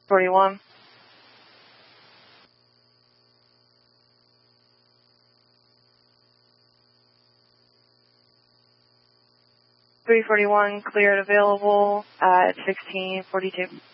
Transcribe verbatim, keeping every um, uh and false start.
forty-one. three forty-one, cleared available at sixteen forty-two.